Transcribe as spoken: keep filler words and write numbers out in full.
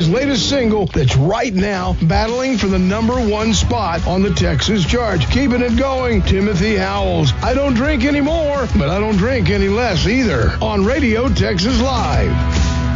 his latest single that's right now battling for the number one spot on the Texas charts. Keeping it going, Timothy Howells. I don't drink anymore, but I don't drink any less either. On Radio Texas Live.